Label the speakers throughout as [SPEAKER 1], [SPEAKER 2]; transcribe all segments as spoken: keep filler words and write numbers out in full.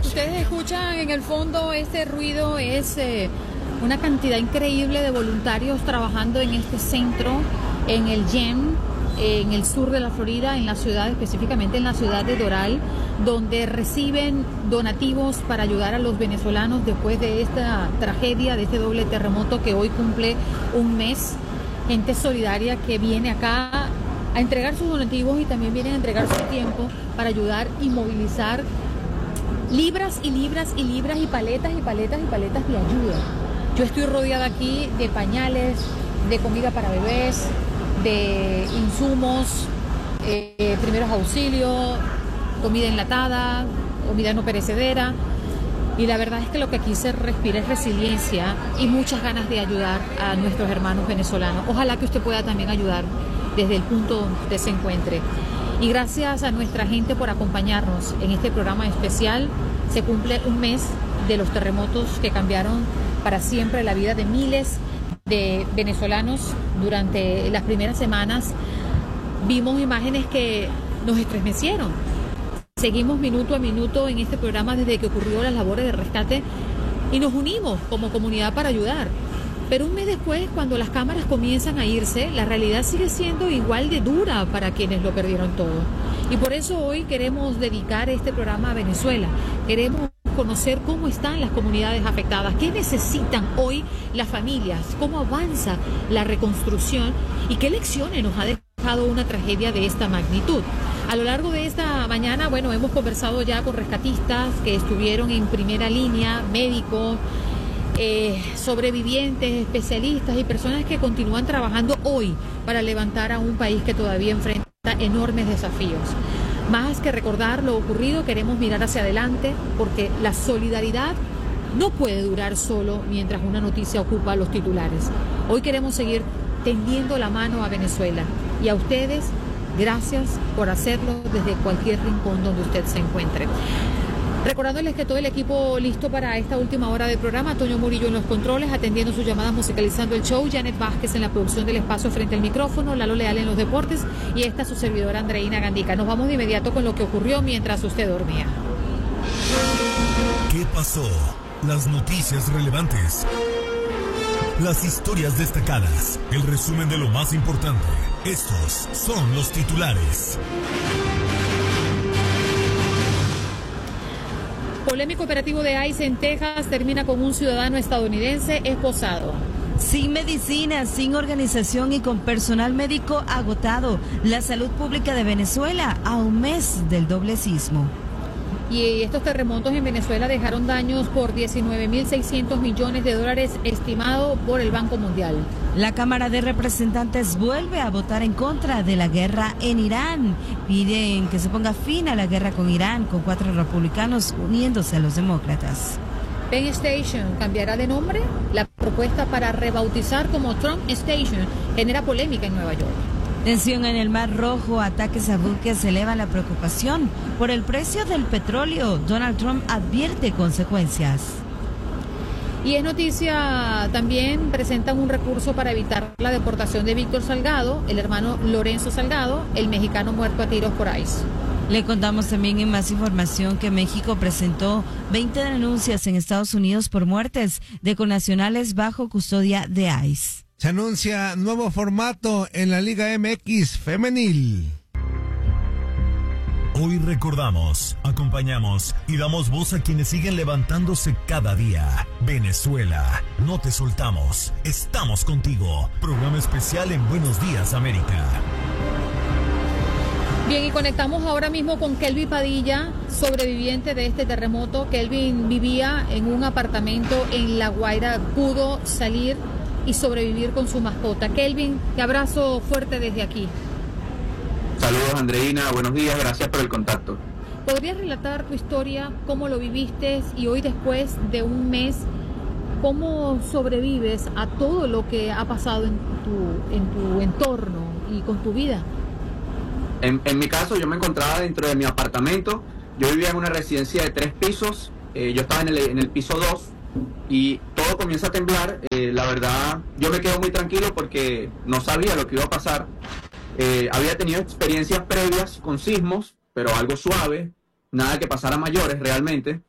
[SPEAKER 1] que ustedes escuchan en el fondo, este ruido es eh, una cantidad increíble de voluntarios trabajando en este centro, en el G E M, en el sur de la Florida, en la ciudad, específicamente en la ciudad de Doral, donde reciben donativos para ayudar a los venezolanos después de esta tragedia, de este doble terremoto que hoy cumple un mes. Gente solidaria que viene acá a entregar sus donativos y también vienen a entregar su tiempo para ayudar y movilizar libras y libras y libras y paletas y paletas y paletas de ayuda. Yo estoy rodeada aquí de pañales, de comida para bebés, de insumos, eh, primeros auxilios, comida enlatada, comida no perecedera. Y la verdad es que lo que aquí se respira es resiliencia y muchas ganas de ayudar a nuestros hermanos venezolanos. Ojalá que usted pueda también ayudar desde el punto donde usted se encuentre. Y gracias a nuestra gente por acompañarnos en este programa especial. Se cumple un mes de los terremotos que cambiaron para siempre la vida de miles de venezolanos. Durante las primeras semanas vimos imágenes que nos estremecieron. Seguimos minuto a minuto en este programa desde que ocurrió las labores de rescate y nos unimos como comunidad para ayudar. Pero un mes después, cuando las cámaras comienzan a irse, la realidad sigue siendo igual de dura para quienes lo perdieron todo. Y por eso hoy queremos dedicar este programa a Venezuela. Queremos conocer cómo están las comunidades afectadas, qué necesitan hoy las familias, cómo avanza la reconstrucción y qué lecciones nos ha dejado una tragedia de esta magnitud. A lo largo de esta mañana, bueno, hemos conversado ya con rescatistas que estuvieron en primera línea, médicos, eh, sobrevivientes, especialistas y personas que continúan trabajando hoy para levantar a un país que todavía enfrenta enormes desafíos. Más que recordar lo ocurrido, queremos mirar hacia adelante porque la solidaridad no puede durar solo mientras una noticia ocupa los titulares. Hoy queremos seguir tendiendo la mano a Venezuela y a ustedes. Gracias por hacerlo desde cualquier rincón donde usted se encuentre. Recordándoles que todo el equipo listo para esta última hora del programa. Toño Murillo en los controles, atendiendo sus llamadas, musicalizando el show. Janet Vázquez en la producción del espacio frente al micrófono. Lalo Leal en los deportes. Y esta su servidora Andreina Gandica. Nos vamos de inmediato con lo que ocurrió mientras usted dormía.
[SPEAKER 2] ¿Qué pasó? Las noticias relevantes. Las historias destacadas. El resumen de lo más importante. Estos son los titulares.
[SPEAKER 1] Polémico operativo de ICE en Texas termina con un ciudadano estadounidense esposado.
[SPEAKER 3] Sin medicina, sin organización y con personal médico agotado. La salud pública de Venezuela a un mes del doble sismo.
[SPEAKER 1] Y estos terremotos en Venezuela dejaron daños por diecinueve mil seiscientos millones de dólares estimado por el Banco Mundial.
[SPEAKER 3] La Cámara de Representantes vuelve a votar en contra de la guerra en Irán. Piden que se ponga fin a la guerra con Irán, con cuatro republicanos uniéndose a los demócratas.
[SPEAKER 1] Penn Station cambiará de nombre. La propuesta para rebautizar como Trump Station genera polémica en Nueva York.
[SPEAKER 3] Tensión en el Mar Rojo, ataques a buques elevan la preocupación por el precio del petróleo. Donald Trump advierte consecuencias.
[SPEAKER 1] Y es noticia, también presentan un recurso para evitar la deportación de Víctor Salgado, el hermano Lorenzo Salgado, el mexicano muerto a tiros por ICE.
[SPEAKER 3] Le contamos también en más información que México presentó veinte denuncias en Estados Unidos por muertes de connacionales bajo custodia de ICE.
[SPEAKER 4] Se anuncia nuevo formato en la Liga M X femenil.
[SPEAKER 2] Hoy recordamos, acompañamos y damos voz a quienes siguen levantándose cada día. Venezuela, no te soltamos, estamos contigo. Programa especial en Buenos Días, América.
[SPEAKER 1] Bien, y conectamos ahora mismo con Kelvin Padilla, sobreviviente de este terremoto. Kelvin vivía en un apartamento en La Guaira, pudo salir y sobrevivir con su mascota. Kelvin, te abrazo fuerte desde aquí.
[SPEAKER 5] Saludos, Andreina, buenos días, gracias por el contacto.
[SPEAKER 1] ¿Podrías relatar tu historia, cómo lo viviste y hoy después de un mes, cómo sobrevives a todo lo que ha pasado en tu, en tu entorno y con tu vida?
[SPEAKER 5] En, en mi caso, yo me encontraba dentro de mi apartamento. Yo vivía en una residencia de tres pisos, eh, yo estaba en el, en el piso dos y todo comienza a temblar. Eh, la verdad, yo me quedo muy tranquilo porque no sabía lo que iba a pasar. Eh, había tenido experiencias previas con sismos, pero algo suave, nada que pasara a mayores realmente.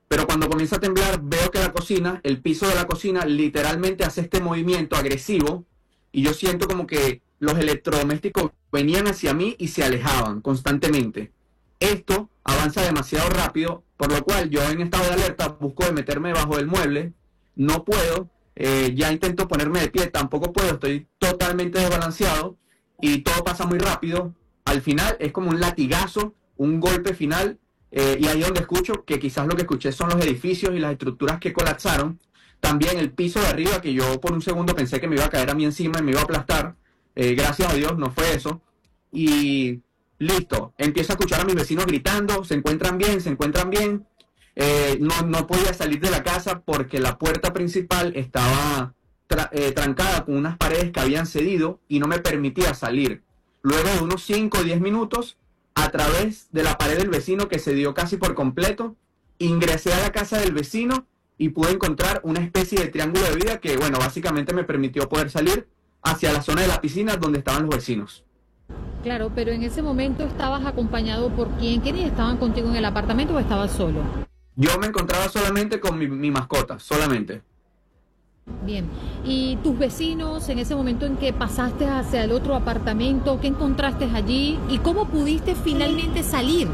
[SPEAKER 5] pero cuando comienza a temblar veo que la cocina, el piso de la cocina literalmente hace este movimiento agresivo y yo siento como que los electrodomésticos venían hacia mí y se alejaban constantemente. Esto avanza demasiado rápido, por lo cual yo en estado de alerta busco de meterme debajo del mueble, no puedo, eh, ya intento ponerme de pie, tampoco puedo, estoy totalmente desbalanceado y todo pasa muy rápido. Al final es como un latigazo, un golpe final, eh, y ahí donde escucho que quizás lo que escuché son los edificios y las estructuras que colapsaron. También el piso de arriba, que yo por un segundo pensé que me iba a caer a mí encima y me iba a aplastar. Eh, gracias a Dios no fue eso. Y listo, empiezo a escuchar a mis vecinos gritando, se encuentran bien, se encuentran bien. Eh, no, no podía salir de la casa porque la puerta principal estaba tra eh, trancada con unas paredes que habían cedido y no me permitía salir. Luego de unos cinco o diez minutos, a través de la pared del vecino que cedió casi por completo, ingresé a la casa del vecino y pude encontrar una especie de triángulo de vida que, bueno, básicamente me permitió poder salir hacia la zona de la piscina donde estaban los vecinos.
[SPEAKER 1] Claro, pero en ese momento estabas acompañado por quién, quiénes estaban contigo en el apartamento o estabas solo.
[SPEAKER 5] Yo me encontraba solamente con mi, mi mascota, solamente.
[SPEAKER 1] Bien, ¿y tus vecinos en ese momento en que pasaste hacia el otro apartamento, qué encontraste allí y cómo pudiste finalmente salir?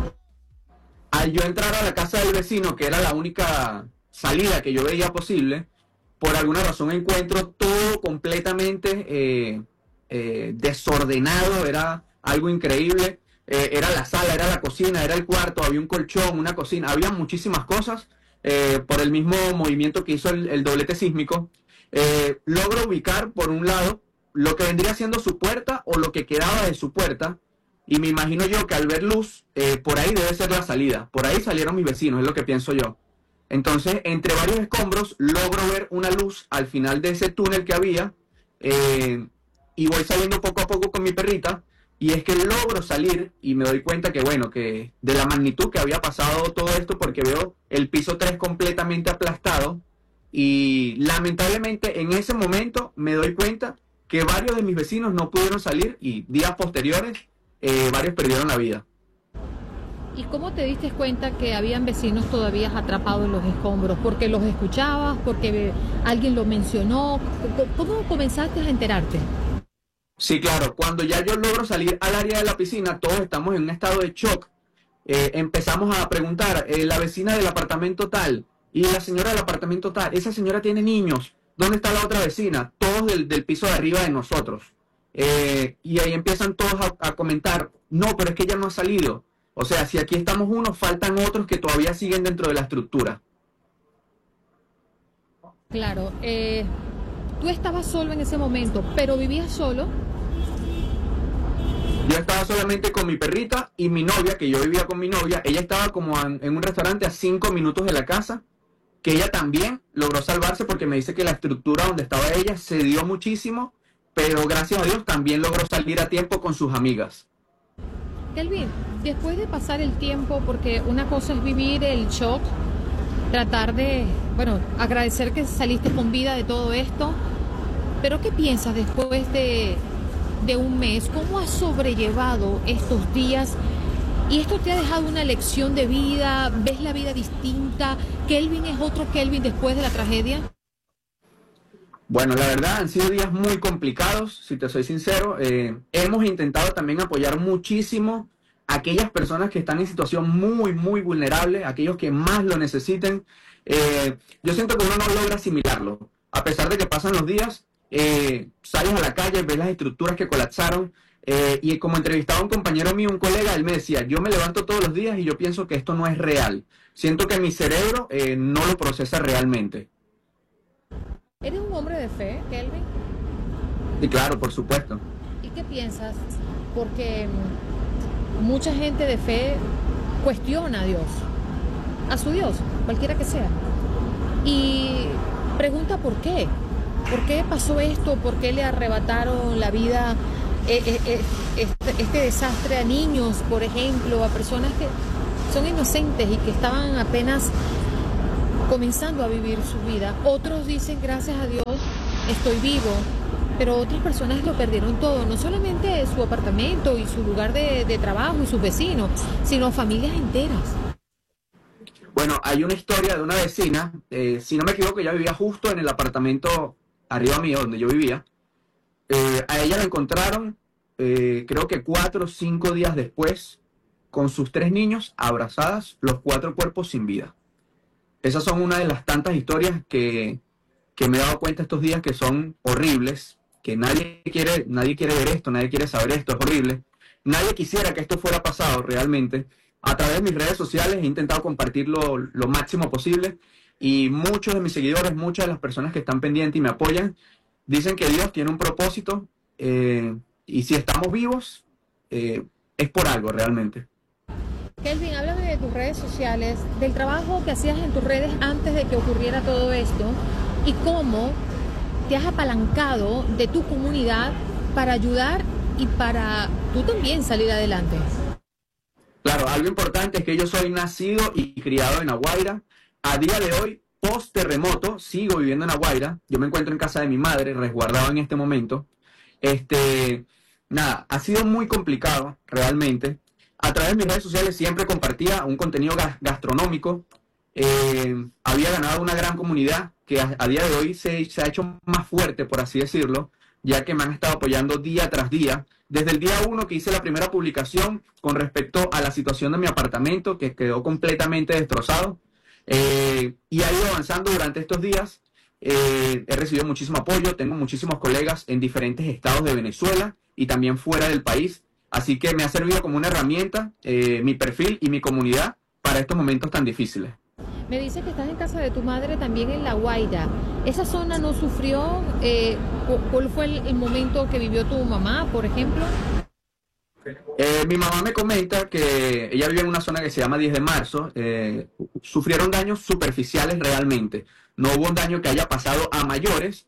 [SPEAKER 5] Al yo entrar a la casa del vecino, que era la única salida que yo veía posible, por alguna razón encuentro todo completamente eh, eh, desordenado, era algo increíble. Eh, era la sala, era la cocina, era el cuarto, había un colchón, una cocina, había muchísimas cosas eh, por el mismo movimiento que hizo el, el doblete sísmico. Eh, logro ubicar por un lado lo que vendría siendo su puerta o lo que quedaba de su puerta y me imagino yo que al ver luz, eh, por ahí debe ser la salida, por ahí salieron mis vecinos, es lo que pienso yo. Entonces, entre varios escombros, logro ver una luz al final de ese túnel que había eh, y voy saliendo poco a poco con mi perrita. Y es que logro salir y me doy cuenta que, bueno, que de la magnitud que había pasado todo esto, porque veo el piso tres completamente aplastado y lamentablemente en ese momento me doy cuenta que varios de mis vecinos no pudieron salir y días posteriores eh, varios perdieron la vida.
[SPEAKER 1] ¿Y cómo te diste cuenta que habían vecinos todavía atrapados en los escombros? ¿Porque los escuchabas? ¿Porque alguien lo mencionó? ¿Cómo comenzaste a enterarte?
[SPEAKER 5] Sí, claro. Cuando ya yo logro salir al área de la piscina, todos estamos en un estado de shock. Eh, empezamos a preguntar, eh, la vecina del apartamento tal y la señora del apartamento tal, esa señora tiene niños, ¿dónde está la otra vecina? Todos del, del piso de arriba de nosotros. Eh, y ahí empiezan todos a, a comentar, no, pero es que ella no ha salido. O sea, si aquí estamos unos, faltan otros que todavía siguen dentro de la estructura.
[SPEAKER 1] Claro, eh, tú estabas solo en ese momento, pero vivías solo.
[SPEAKER 5] Yo estaba solamente con mi perrita y mi novia, que yo vivía con mi novia. Ella estaba como en, en un restaurante a cinco minutos de la casa, que ella también logró salvarse porque me dice que la estructura donde estaba ella se dio muchísimo, pero gracias a Dios también logró salir a tiempo con sus amigas.
[SPEAKER 1] Kelvin, después de pasar el tiempo, porque una cosa es vivir el shock, tratar de, bueno, agradecer que saliste con vida de todo esto, pero ¿qué piensas después de... de un mes? ¿Cómo has sobrellevado estos días? ¿Y esto te ha dejado una lección de vida? ¿Ves la vida distinta? ¿Kelvin es otro Kelvin después de la tragedia?
[SPEAKER 5] Bueno, la verdad han sido días muy complicados, si te soy sincero. Eh, hemos intentado también apoyar muchísimo a aquellas personas que están en situación muy, muy vulnerable, aquellos que más lo necesiten. Eh, yo siento que uno no logra asimilarlo. A pesar de que pasan los días, Eh, sales a la calle, ves las estructuras que colapsaron eh, y como entrevistaba a un compañero mío, un colega, él me decía, yo me levanto todos los días y yo pienso que esto no es real. Siento que mi cerebro eh, no lo procesa realmente.
[SPEAKER 1] ¿Eres un hombre de fe, Kelvin?
[SPEAKER 5] Y claro, por supuesto.
[SPEAKER 1] ¿Y qué piensas? Porque mucha gente de fe cuestiona a Dios, a su Dios, cualquiera que sea, y pregunta por qué. ¿Por qué pasó esto? ¿Por qué le arrebataron la vida, eh, eh, eh, este, este desastre a niños, por ejemplo, a personas que son inocentes y que estaban apenas comenzando a vivir su vida? Otros dicen, gracias a Dios, estoy vivo, pero otras personas lo perdieron todo, no solamente su apartamento y su lugar de, de trabajo y sus vecinos, sino familias enteras.
[SPEAKER 5] Bueno, hay una historia de una vecina, eh, si no me equivoco, ella vivía justo en el apartamento arriba mío, donde yo vivía. Eh, a ella la encontraron, eh, creo que cuatro o cinco días después, con sus tres niños abrazadas, los cuatro cuerpos sin vida. Esas son una de las tantas historias que, que me he dado cuenta estos días que son horribles, que nadie quiere, nadie quiere ver esto, nadie quiere saber esto, es horrible. Nadie quisiera que esto fuera pasado realmente. A través de mis redes sociales he intentado compartirlo lo máximo posible y muchos de mis seguidores, muchas de las personas que están pendientes y me apoyan, dicen que Dios tiene un propósito eh, y si estamos vivos eh, es por algo realmente.
[SPEAKER 1] Kelvin, háblame de tus redes sociales, del trabajo que hacías en tus redes antes de que ocurriera todo esto y cómo te has apalancado de tu comunidad para ayudar y para tú también salir adelante.
[SPEAKER 5] Claro, algo importante es que yo soy nacido y criado en La Guaira. A día de hoy, post terremoto, sigo viviendo en La Guaira. Yo me encuentro en casa de mi madre, resguardado en este momento. Este, nada, ha sido muy complicado realmente. A través de mis redes sociales siempre compartía un contenido gastronómico. Eh, había ganado una gran comunidad que a, a día de hoy se, se ha hecho más fuerte, por así decirlo, ya que me han estado apoyando día tras día. Desde el día uno que hice la primera publicación con respecto a la situación de mi apartamento, que quedó completamente destrozado, eh, y ha ido avanzando durante estos días. Eh, he recibido muchísimo apoyo, tengo muchísimos colegas en diferentes estados de Venezuela y también fuera del país. Así que me ha servido como una herramienta, eh, mi perfil y mi comunidad para estos momentos tan difíciles.
[SPEAKER 1] Me dice que estás en casa de tu madre también en La Guaira. ¿Esa zona no sufrió? Eh, ¿Cuál fue el, el momento que vivió tu mamá, por ejemplo?
[SPEAKER 5] Eh, mi mamá me comenta que ella vive en una zona que se llama diez de marzo. Eh, sufrieron daños superficiales realmente. No hubo un daño que haya pasado a mayores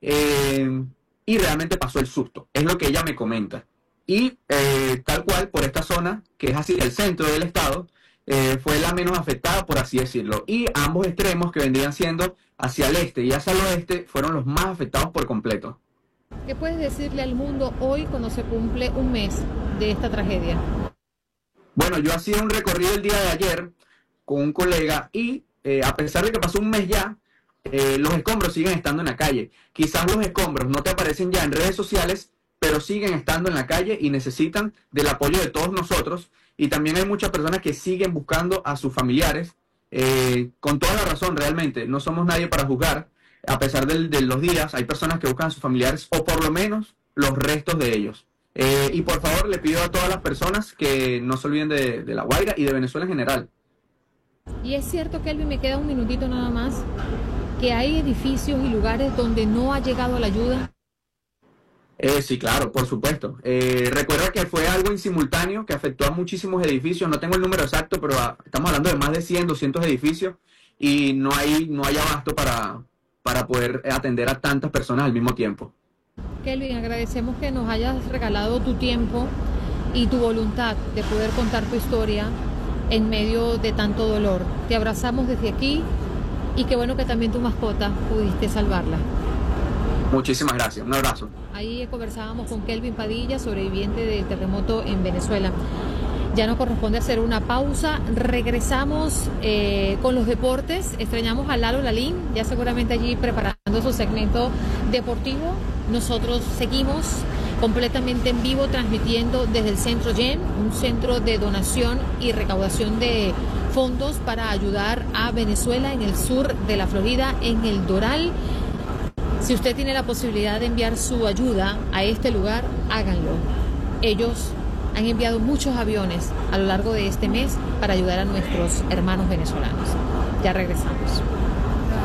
[SPEAKER 5] eh, y realmente pasó el susto. Es lo que ella me comenta. Y eh, tal cual, por esta zona, que es así el centro del estado, eh, fue la menos afectada, por así decirlo. Y ambos extremos, que vendrían siendo hacia el este y hacia el oeste, fueron los más afectados por completo.
[SPEAKER 1] ¿Qué puedes decirle al mundo hoy cuando se cumple un mes de esta tragedia?
[SPEAKER 5] Bueno, yo hacía un recorrido el día de ayer con un colega y eh, a pesar de que pasó un mes ya, eh, los escombros siguen estando en la calle. Quizás los escombros no te aparecen ya en redes sociales, pero siguen estando en la calle y necesitan del apoyo de todos nosotros. Y también hay muchas personas que siguen buscando a sus familiares, eh, con toda la razón realmente. No somos nadie para juzgar. A pesar de, de los días, hay personas que buscan a sus familiares o por lo menos los restos de ellos. Eh, y por favor, le pido a todas las personas que no se olviden de, de La Guaira y de Venezuela en general.
[SPEAKER 1] Y es cierto, Kelvin, me queda un minutito nada más, que hay edificios y lugares donde no ha llegado la ayuda.
[SPEAKER 5] Eh, sí, claro, por supuesto. Eh, recuerda que fue algo en simultáneo que afectó a muchísimos edificios. No tengo el número exacto, pero a, estamos hablando de más de cien, doscientos edificios y no hay, no hay abasto para, para poder atender a tantas personas al mismo tiempo.
[SPEAKER 1] Kelvin, agradecemos que nos hayas regalado tu tiempo y tu voluntad de poder contar tu historia en medio de tanto dolor. Te abrazamos desde aquí y qué bueno que también tu mascota pudiste salvarla.
[SPEAKER 5] Muchísimas gracias, un abrazo.
[SPEAKER 1] Ahí conversábamos con Kelvin Padilla, sobreviviente del terremoto en Venezuela. Ya nos corresponde hacer una pausa. Regresamos eh, con los deportes. Extrañamos a Lalo Lalín, ya seguramente allí preparando su segmento deportivo. Nosotros seguimos completamente en vivo transmitiendo desde el Centro Yen, un centro de donación y recaudación de fondos para ayudar a Venezuela en el sur de la Florida, en el Doral. Si usted tiene la posibilidad de enviar su ayuda a este lugar, háganlo. Ellos han enviado muchos aviones a lo largo de este mes para ayudar a nuestros hermanos venezolanos. Ya regresamos.